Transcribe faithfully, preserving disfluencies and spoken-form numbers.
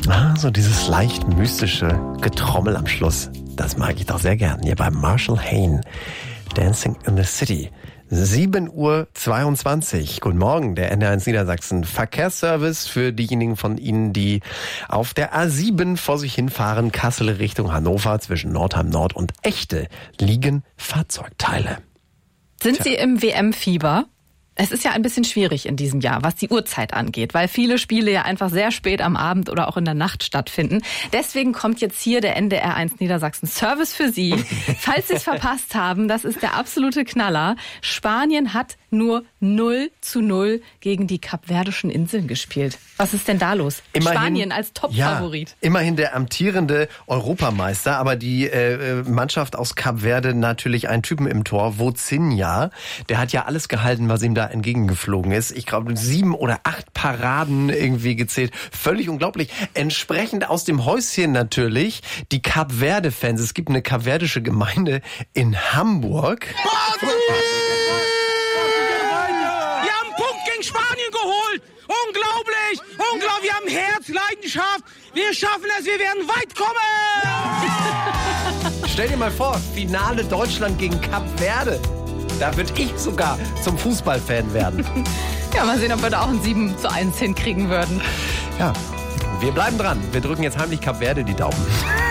Ah, so dieses leicht mystische Getrommel am Schluss. Das mag ich doch sehr gern. Hier bei Marshall Hayne. Dancing in the City. sieben Uhr zweiundzwanzig. Guten Morgen, der N D R eins Niedersachsen Verkehrsservice für diejenigen von Ihnen, die auf der A sieben vor sich hinfahren. Kassel Richtung Hannover zwischen Nordheim Nord und Echte liegen Fahrzeugteile. Sind Tja. Sie im W M-Fieber? Es ist ja ein bisschen schwierig in diesem Jahr, was die Uhrzeit angeht, weil viele Spiele ja einfach sehr spät am Abend oder auch in der Nacht stattfinden. Deswegen kommt jetzt hier der N D R eins Niedersachsen Service für Sie. Falls Sie es verpasst haben, das ist der absolute Knaller. Spanien hat nur null zu null gegen die Kapverdischen Inseln gespielt. Was ist denn da los? Immerhin, Spanien als Top-Favorit. Ja, immerhin der amtierende Europameister, aber die äh, Mannschaft aus Kap Verde natürlich einen Typen im Tor, Vozinha. Der hat ja alles gehalten, was ihm da entgegengeflogen ist. Ich glaube, sieben oder acht Paraden irgendwie gezählt. Völlig unglaublich. Entsprechend aus dem Häuschen natürlich die Kap Verde-Fans. Es gibt eine kapverdische Gemeinde in Hamburg. Spanien geholt! Unglaublich! Unglaublich! Wir haben Herz, Leidenschaft! Wir schaffen es, wir werden weit kommen! Stell dir mal vor, Finale Deutschland gegen Kap Verde. Da würde ich sogar zum Fußballfan werden. Ja, mal sehen, ob wir da auch ein sieben zu eins hinkriegen würden. Ja, wir bleiben dran. Wir drücken jetzt heimlich Kap Verde die Daumen.